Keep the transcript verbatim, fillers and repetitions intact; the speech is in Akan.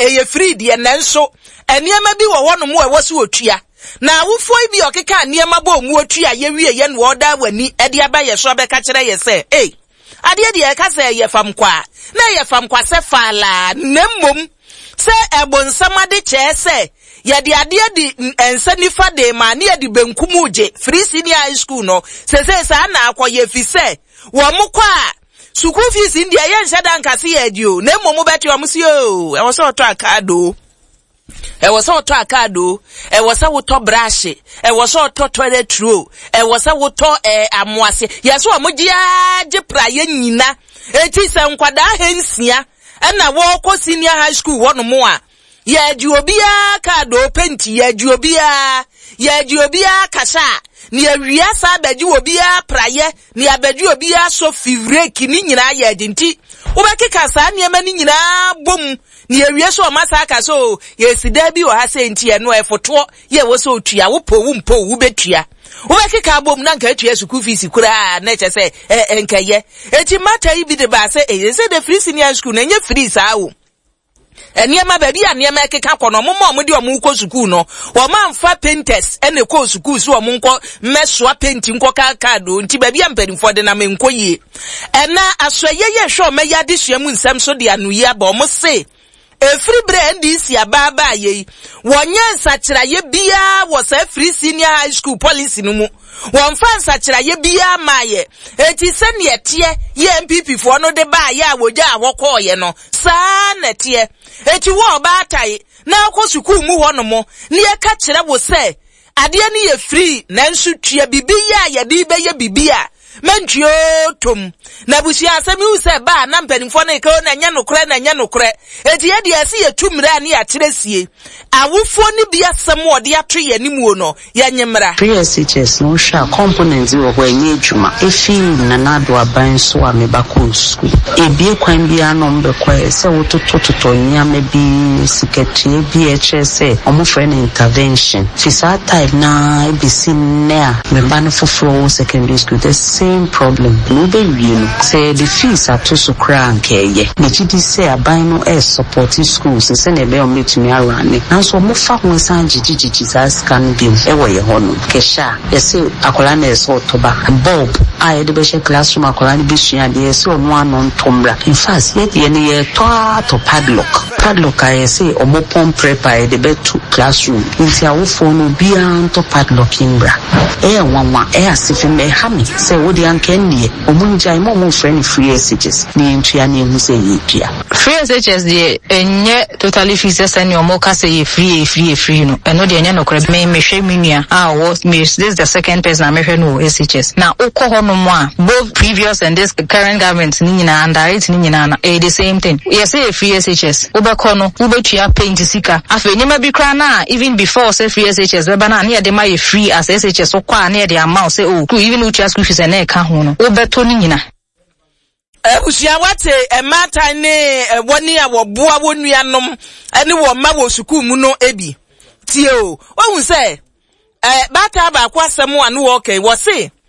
eye free de nanso eniema bi wo wono mu e wo se otua na wofo bi okeka eniema bo mu otua ye wie ye no oda wani e de aba ye so be ka kire ye se eh ade de e ka se ye fam kwa na ye fam kwa se fala nemmom se ebonsamade che se ye de ade de ensa nifa de ma na ye de benkumuje free senior high school no se se sa na akoye fi se wo mo kwa school fees in dia yen shada nkase ye dio na mmom beti o msi o e wo so to akado e wo so to akado e wo so to brush e wo so to toilet roll e wo so to eh amoase ye so mo gia je praye nyina eti se nkwada hensia na wo ko senior high school wono mo a ye di obia kado penti ye di obia ye di obia kasa ni awia sa abeji obia praye ni abeji obia so fivreki ni nyina ye dinti ubekeka sa niema ni nyina bom ni awia so masa aka so ye sida bi o ha se nti ye no efoto ye wo so otua wo po wo mpo wo betua ubekeka bom na nka atua school fees kura na che se enkaye eti mata ibi de ba se e se de free senior school na nye free sa wo eniema baby aniema ekeka kono mo mo de omu ko school no wo manfa painters ene ko school so omu nko mesoa painting nko ka kado nti baby ampadimfo de na menko yie ena asoye ye hwe o meya de suamu nsam so de anuyi aba o mo se efri brand isi ababa ye wonye nsakiraye bia wo se free senior high school policy no mu won fa nsakiraye bia maye eti se ne tie ye M P P fo no de ba ya woja awoko ye no saa na tie eti wo ba tai na akosukuu mu ho no mo ne ye ka kire wo se ade ne ye free na nsu tua bibi ya ye de be ye bibi a mentio tom na busia asemi u se ba na mpanimfo na eka na nya nokre na nya nokre eti ye de ase ye tumra na ya kiresie awofo ni bia sem ode ato ye nimu no ya nyemra P S H S no sha components wo ho enye adwuma efi na na do aban so a mebako school ebie kwan bia no mbekwa se wototototo nyame bi secretary B H S omo friend intervention fisa type na ebisi na meba no foforo secondary school the same problem no be real say the fees are too so crank ye me gidi say aban no e support schools se na be o metumi arane nanso mo fa ho san gigigigi za scan bi e wo ye hono kesha yesi akola na eso toba bulb I de be classroom akola ni bi sua de yesi ono anon tomra in fact ye de ne ye to to padlock padlock I say omo pom prepare de be to classroom nti awofo no bia to padlocking bra e wanwa e asifi me ha me say wo de anka nie omunjai mo mo friend free S H S ni ntua ne hu say ye tua free S H S de enye totally fees send your mo ka say free free free no eno de enye no kore me me hwe minua ah wo this is the second person I hwe no S H S na ukọ hono mo a both previous and this current government ni nyina under it ni nyina na eh the same thing yes say free S H S ubekọ no ubetua paint sika afa nyema bi kra na even before say free S H S beba na na de ma free as S H S ukọ na de amount say oh even utua school fees na e ka ho no ubeto ni nyina ebusia wate emata ne woni a wo boa wonuanom ene wo ma wo sukuu mu no ebi tie o ohun se eh bata ba kwasem anu wo okay wo se